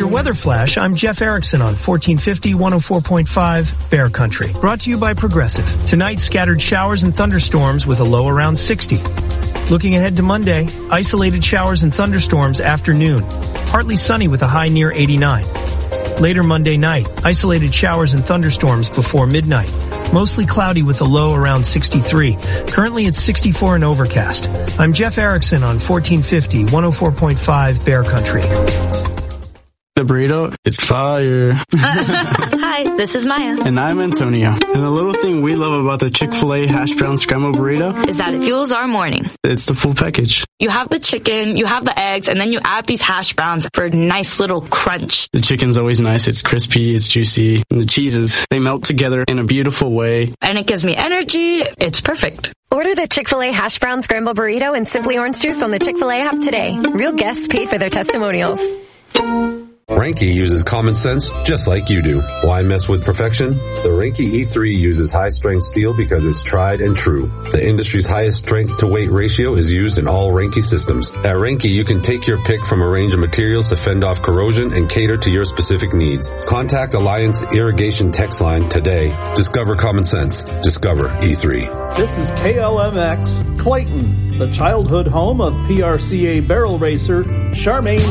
your weather flash, I'm Jeff Erickson on 1450 104.5 Bear Country. Brought to you by Progressive. Tonight, scattered showers and thunderstorms with a low around 60. Looking ahead to Monday, isolated showers and thunderstorms afternoon. Partly sunny with a high near 89. Later Monday night, isolated showers and thunderstorms before midnight. Mostly cloudy with a low around 63. Currently it's 64 and overcast. I'm Jeff Erickson on 1450 104.5 Bear Country. The burrito, it's fire. Hi, this is Maya. And I'm Antonio. And the little thing we love about the Chick-fil-A hash brown scrambled burrito is that it fuels our morning. It's the full package. You have the chicken, you have the eggs, and then you add these hash browns for a nice little crunch. The chicken's always nice. It's crispy, it's juicy. And the cheeses, they melt together in a beautiful way. And it gives me energy. It's perfect. Order the Chick-fil-A hash brown scrambled burrito and Simply Orange Juice on the Chick-fil-A app today. Real guests paid for their testimonials. Reinke uses common sense just like you do. Why mess with perfection? The Reinke E3 uses high-strength steel because it's tried and true. The industry's highest strength-to-weight ratio is used in all Reinke systems. At Reinke, you can take your pick from a range of materials to fend off corrosion and cater to your specific needs. Contact Alliance Irrigation text line today. Discover common sense. Discover E3. This is KLMX Clayton, the childhood home of PRCA barrel racer Charmaine